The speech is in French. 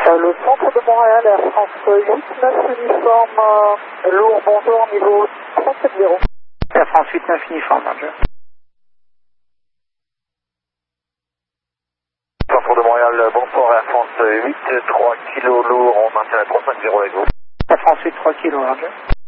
Le centre de Montréal, Air France 8-9 uniforme, lourd, bonjour, niveau 370. Air France 8-9 uniforme, Roger. Centre de Montréal, bonsoir, Air France 8, 3 kg lourd, on maintient à 350 avec vous. Air France 8, 3 kg, Roger.